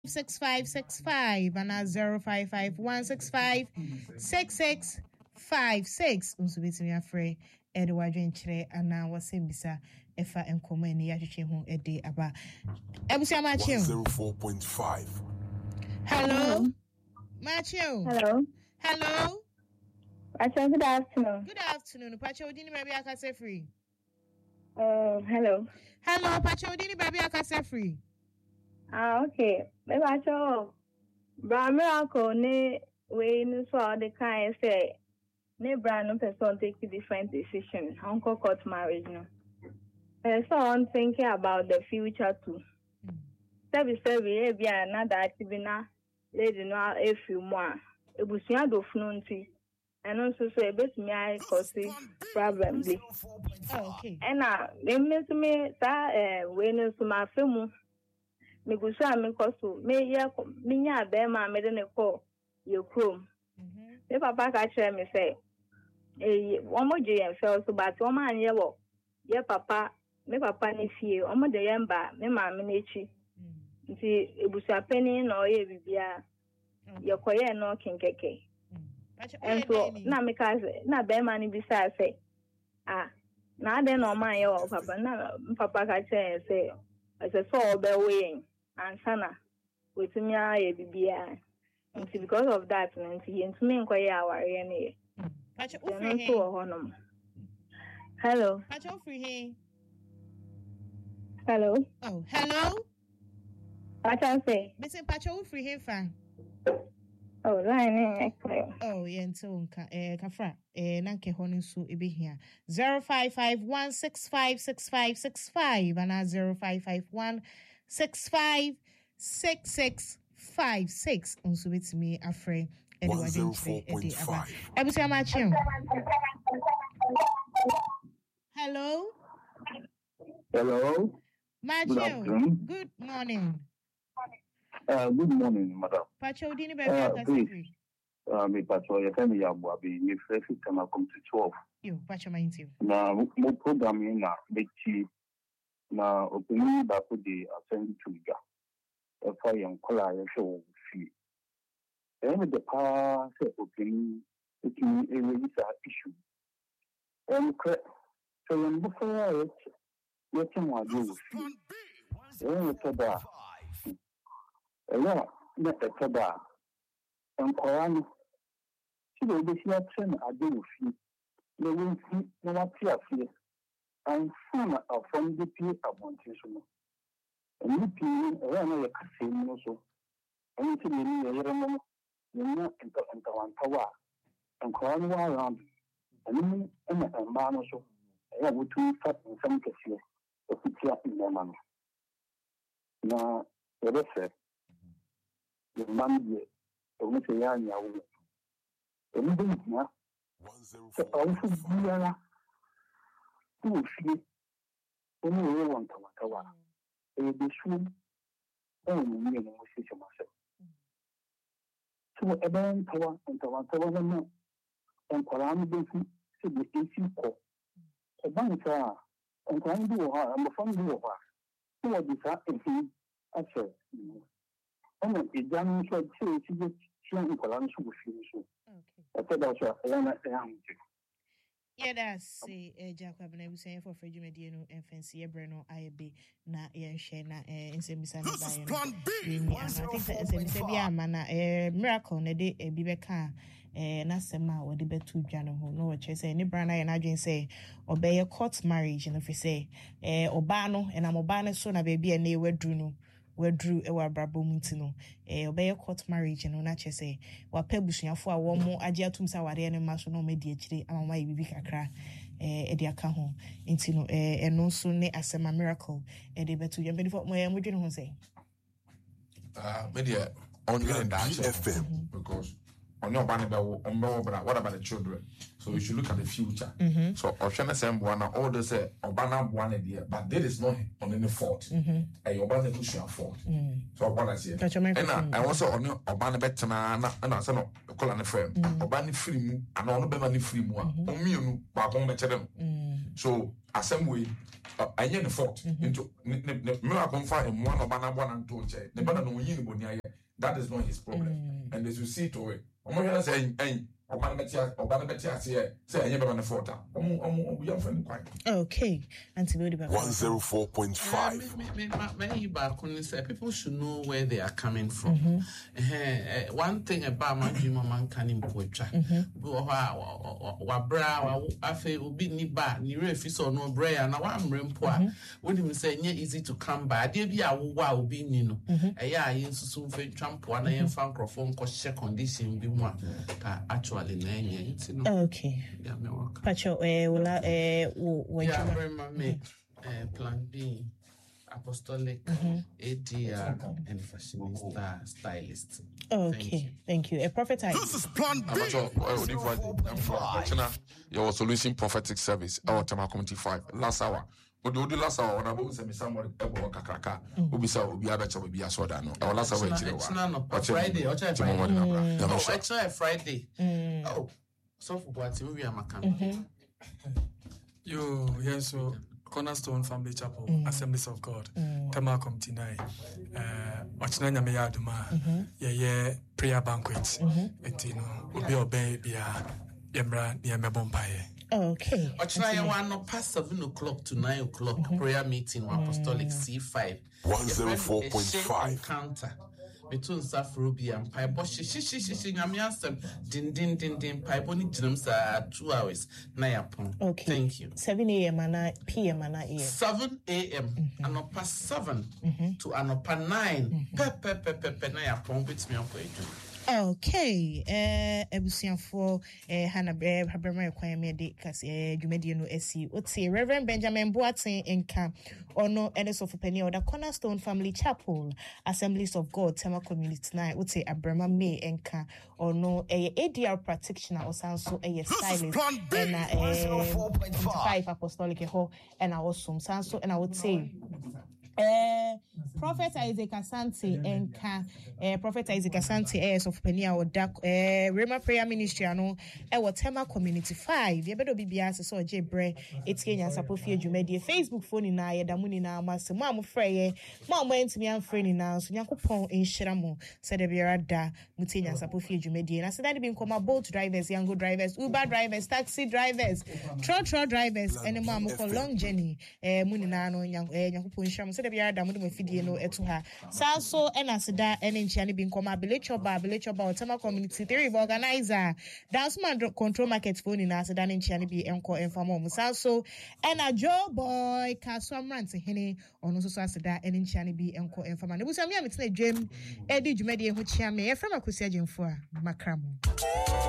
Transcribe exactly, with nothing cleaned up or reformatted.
six five six five and at zero five five one six five six six five six. Unso betimi afre ede wadwen kire ana wasembisa efa enkomo eni yahwehwe ho ede aba. Ebusia Machi one oh four point five. Hello. Machi. Hello. Hello. Pacho, good afternoon. Good afternoon. Pacho Odini baby akase free. Uh, hello. Hello, Pacho Odini baby akase free. Ah, okay. Maybe Pacho, Bra Miracle ne we no so the kind say ne bra no person take different decisions. Uncle court marriage no. Uh, so I'm thinking about the future too. Sebi sebi e bia na that be na lady no a few more. Ebusia do fnunti. And also so a bit me I cause problem bi. Okay. And uh they miss me that uh when so my film me go so am cause me ya me nya be ma me de ne call your chrome. Mhm. Me papa ka tell me say eh one more je en fell so but one man ye wo ye papa me papa ne fie omo de ye mba me ma me na echi. Nti ebusa pani na oye bibia ye koye no kinkeke. And so na me ka na be ma ni bisa say ah na de no man ye wo papa na papa ka tell say as a so be we ansana wetimi aye bibia. Nti because of that nti ntumi nkoye aware ne. Pacho free here. Hello. Pacho free here. Hello. Oh, hello. Pacho say. Listen, Pacho free here fan. Oh, line eh. Oh, yeah, nso nka eh kafra eh nanke ho nso ebe hia zero five five one six five six five six five and zero five five one six five six six five six nso betimi afre ede wadwen kire ede aba. Ebusia Machi. Hello. Hello. Machi. Good, Good morning. Uh, good morning, madam. Pacho Dini baby Uh, akase. Uh, me Pacho, you can be abu abi. Me fresh come come to twelve. Yo, Pacho mind you. Na mo program na beti na opinion ba ko di ascend to ga. E fa yan kola ya show fi. E me de pa se opinion it me e we is issue. Um so yan bu fa ya ya tamo adu fi. E me to da. Yeah, not a tada. And Koran, she will be here train a day with you. They will see no one fear fear. And soon are from the peer abontation. And you pay around a casino so. And you see a year you know, enter enter one tower. And Koran were around. And you and a man also. I have two fat in some cases. Of the tear in their man. Now, what is it? The man ye o se ya nya wo e mi de nya so o fu biara tu fi o ni wo won ta wa ta wa e de su o ni ni mo se se ma se so e ben ta wa ta wa ta wa no en ko la mi de fi se de e fi ko e ban ta en ko ni do ha mo fam do ha so o di sa e fi a se and it done so to to to Kolan so so. Okay. I said also I am yeah, that's eh Jacob na saying for Freddy Media no fancy Breno I B na yen share na eh nsembisa na buy no. I think nsembisa bi ama na eh miracle na de bi beka eh na sema we de betu dwa no ho no we che say ni brana ye na dwen say obey court marriage no fi say eh oba no e na oba ne so na ba bi e na e wadru no wadru e wa brabo munti no eh obey court marriage no na che say wa pabusuafo a wo mo age atum sa ware ne ma so no me di akire amama ye bibi kakra eh e di aka ho nti no eh eno so ne asema miracle e de betu ye mbefo mo ye mo dwene ho say ah media on your F M because on your banner what about the children? So you should look at the future. Mm-hmm. So Oshana Sambwana, all they say Obana one idea, but that is not on any fault. Mm-hmm. And Obana push your fault. Mm-hmm. So what I say. And I also on Obana Betana and I said no call an friend, or banny free mu, and on the money free mu, on me, you back on the so, as some way, I ain't the fault into Miracle Fire and one of Banana and two chair, the banana no yin, that is not his problem, and as you see to it, I'm not saying, hey. Okay, one zero four point five. People should know where they are coming from. Mm-hmm. Uh, one thing about my dream, man can import. Wabra, I feel will be ni bad, ni refuse or no bray, and now I'm rempoa. When you say easy to come by, there be a wow be nino. A ya in soon for Trump one and found phone cause condition be one. Actually. Okay. Pacho, eh, wala, eh, when you remember Plan B, Apostolic, A D R, and Fashionista Stylist. Okay, thank you. A prophet. This is Plan B. Your solution prophetic service, our Tema Community five, last hour. But the last hour, when I was saying somebody able to crack, we saw we are better with Biasoda. Our last hour, it's not Friday, or it's not Friday. Oh, so for what we are making. You, yes, so Cornerstone Family Chapel, Assemblies of God, Tema Community nine, Wachina Yamayaduma, yeah, prayer banquet, and you know, will be obeyed, yeah, Yamra, Yamabompaye. Okay. Or try one no past seven o'clock to nine o'clock mm-hmm. prayer meeting mm-hmm. Apostolic C five. One zero four point five. Encounter between Safrubi and Pipe. She she she she she. I'm answer. Din din din din. Pipe only gyms are two hours. Nine upon. Okay. Thank you. Seven a m and p m and a m. Seven a m. And up past seven to and up past nine. Pepe pepe pepe nine upon with me on page. Okay, eh, ebusianfo eh Hannah Bre Habrama requirement de kasi eh dwumadi no esi oti Reverend Benjamin Boateng enka ono enes of penny or the Cornerstone Family Chapel Assemblies of God Tema Community nine oti Abrama May enka ono eh A D R practitioner or sanso eh stylist and eh five apostolic ho and awesome sanso and I would say Uh, Prophet Isaac Asante enka uh, Prophet Isaac Asante is of Penia or Dak uh, Rema Prayer Ministry ano e uh, Tema Community five ye bedo bibia se so je bre etie nya sapofie dwumadi Facebook phone na ye damu ni na amase mo amfrɛ ye mo mo ntimi amfrɛ ni na so Yakopon enhyira mo se de biara da mutie nya sapofie dwumadi na se da bi nkoma boat drivers yango drivers Uber drivers taxi drivers tro tro drivers ene mo am for long journey eh mu ni na no Yakopon enhyira mo se de biara da mo de mafidie no etu ha sanso ena seda ene nchia ne bi nkoma Belecho ba Belecho ba Tema Community three organizer dance man control market phone na seda ne nchia ne bi enko enfamo mu sanso ena Joe boy Kaswamrant hene ono so so aseda ene nchia ne bi enko enfama ne busa mi ametena dwem edi dwumadi ho chia me e fra makosi agemfo a makramo